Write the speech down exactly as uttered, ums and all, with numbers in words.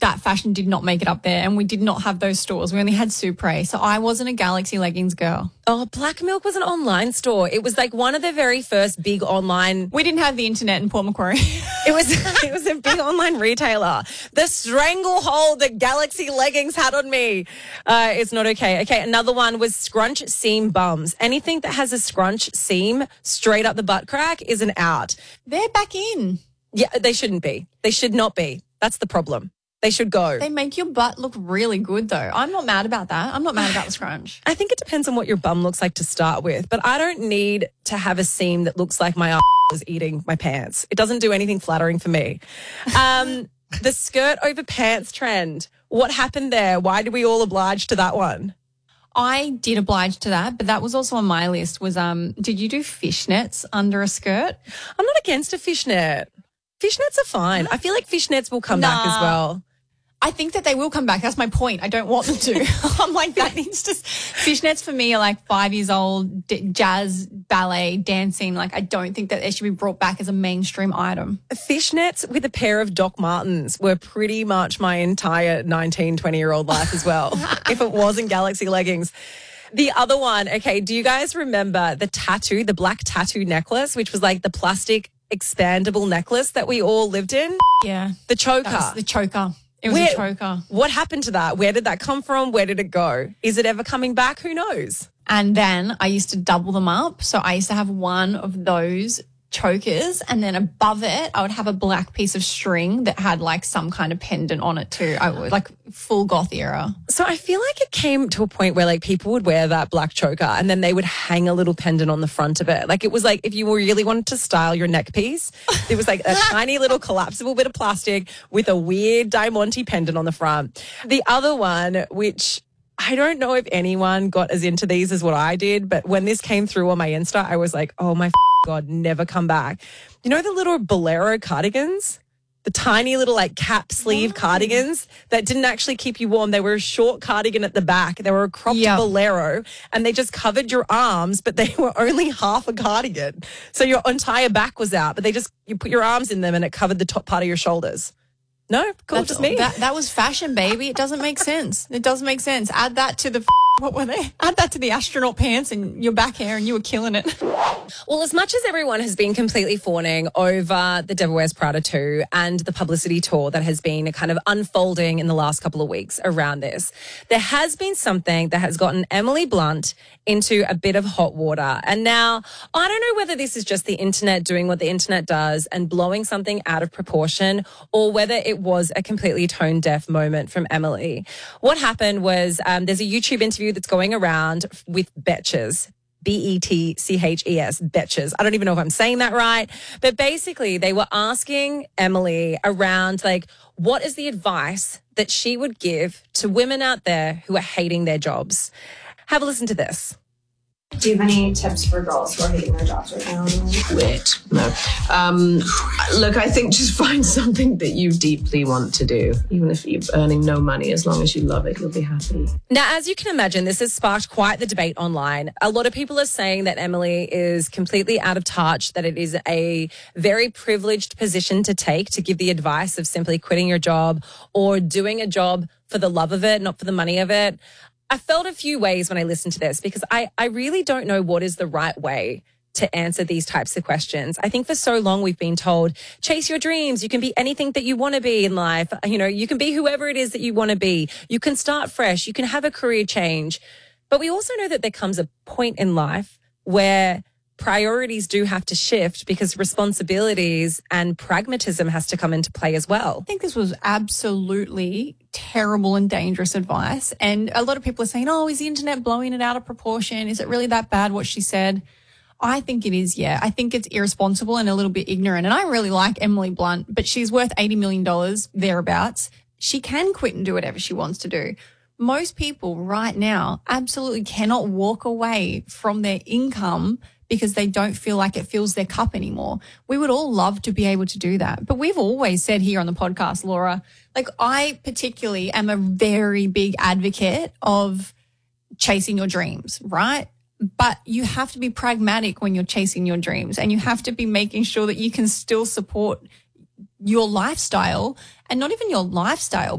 that fashion did not make it up there, and we did not have those stores. We only had Supre. So I wasn't a Galaxy leggings girl. Oh, Black Milk was an online store. It was like one of the very first big online. We didn't have the internet in Port Macquarie. It was it was a big online retailer. The stranglehold that Galaxy leggings had on me uh, is not okay. Okay, another one was scrunch seam bums. Anything that has a scrunch seam straight up the butt crack is an out. They're back in. Yeah, they shouldn't be. They should not be. That's the problem. They should go. They make your butt look really good, though. I'm not mad about that. I'm not mad about the scrunch. I think it depends on what your bum looks like to start with, but I don't need to have a seam that looks like my ass is eating my pants. It doesn't do anything flattering for me. Um, the skirt over pants trend. What happened there? Why did we all oblige to that one? I did oblige to that, but that was also on my list was, um, did you do fishnets under a skirt? I'm not against a fishnet. Fishnets are fine. I feel like fishnets will come Nah. back as well. I think that they will come back. That's my point. I don't want them to. I'm like, that needs to... Fishnets for me are like five years old, d- jazz, ballet, dancing. Like, I don't think that they should be brought back as a mainstream item. Fishnets with a pair of Doc Martens were pretty much my entire nineteen, twenty-year-old life as well, if it wasn't Galaxy leggings. The other one, okay, do you guys remember the tattoo, the black tattoo necklace, which was like the plastic expandable necklace that we all lived in? Yeah. The choker. That was the choker. It was Where, a choker. What happened to that? Where did that come from? Where did it go? Is it ever coming back? Who knows? And then I used to double them up. So I used to have one of those chokers, and then above it I would have a black piece of string that had like some kind of pendant on it too. I would like full goth era. So I feel like it came to a point where like people would wear that black choker and then they would hang a little pendant on the front of it. Like it was like if you really wanted to style your neck piece, it was like a tiny little collapsible bit of plastic with a weird Diamante pendant on the front. The other one, which I don't know if anyone got as into these as what I did, but when this came through on my Insta, I was like, oh my God, never come back. You know the little bolero cardigans? The tiny little like cap sleeve Oh. cardigans that didn't actually keep you warm. They were a short cardigan at the back. They were a cropped Yep. bolero and they just covered your arms, but they were only half a cardigan. So your entire back was out, but they just, you put your arms in them and it covered the top part of your shoulders. No? Cool, That's just me. That, that was fashion, baby. It doesn't make sense. It doesn't make sense. Add that to the, what were they? Add that to the astronaut pants and your back hair and you were killing it. Well, as much as everyone has been completely fawning over the Devil Wears Prada two and the publicity tour that has been kind of unfolding in the last couple of weeks around this, there has been something that has gotten Emily Blunt into a bit of hot water. And now, I don't know whether this is just the internet doing what the internet does and blowing something out of proportion or whether it was a completely tone-deaf moment from Emily. What happened was um, there's a YouTube interview that's going around with Betches. B E T C H E S, Betches. I don't even know if I'm saying that right. But basically, they were asking Emily around, like, what is the advice that she would give to women out there who are hating their jobs? Have a listen to this. Do you have any tips for girls who are hating their jobs right now? Quit. No. Um, look, I think just find something that you deeply want to do. Even if you're earning no money, as long as you love it, you'll be happy. Now, as you can imagine, this has sparked quite the debate online. A lot of people are saying that Emily is completely out of touch, that it is a very privileged position to take to give the advice of simply quitting your job or doing a job for the love of it, not for the money of it. I felt a few ways when I listened to this because I, I really don't know what is the right way to answer these types of questions. I think for so long we've been told, chase your dreams. You can be anything that you want to be in life. You know, you can be whoever it is that you want to be. You can start fresh. You can have a career change. But we also know that there comes a point in life where priorities do have to shift because responsibilities and pragmatism has to come into play as well. I think this was absolutely terrible and dangerous advice. And a lot of people are saying, oh, is the internet blowing it out of proportion? Is it really that bad what she said? I think it is, yeah. I think it's irresponsible and a little bit ignorant. And I really like Emily Blunt, but she's worth eighty million dollars thereabouts. She can quit and do whatever she wants to do. Most people right now absolutely cannot walk away from their income because they don't feel like it fills their cup anymore. We would all love to be able to do that. But we've always said here on the podcast, Laura, like I particularly am a very big advocate of chasing your dreams, right? But you have to be pragmatic when you're chasing your dreams and you have to be making sure that you can still support your lifestyle and not even your lifestyle,